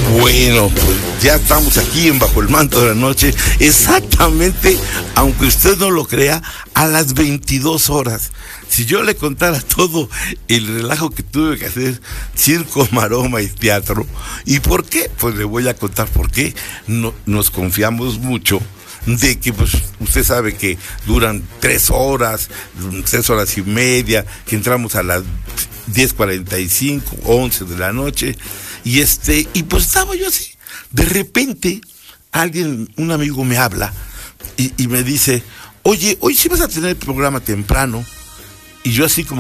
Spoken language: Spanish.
Bueno, pues ya estamos aquí en Bajo el Manto de la Noche, exactamente, aunque usted no lo crea, a las 22 horas. Si yo le contara todo el relajo que tuve que hacer, circo, maroma y teatro, ¿y por qué? Pues le voy a contar por qué. Nos confiamos mucho de que, pues, usted sabe que duran 3 horas y media, que entramos a las 10:45, 11 de la noche, y pues estaba yo así. De repente, un amigo me habla y me dice, oye, hoy sí vas a tener el programa temprano. Y yo así como